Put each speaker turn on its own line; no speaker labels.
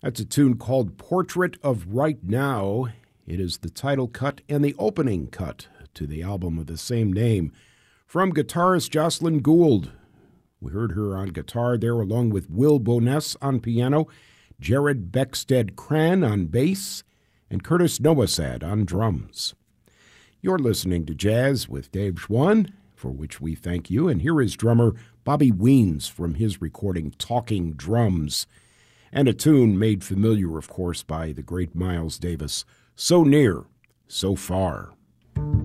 That's a tune called Portrait of Right Now. It is the title cut and the opening cut to the album of the same name from guitarist Jocelyn Gould. We heard her on guitar there along with Will Boness on piano, Jared Beckstead-Cran on bass, and Curtis Nowasad on drums. You're listening to Jazz with Dave Schwann, for which we thank you. And here is drummer Bobby Weens from his recording Talking Drums, and a tune made familiar, of course, by the great Miles Davis, So Near, So Far.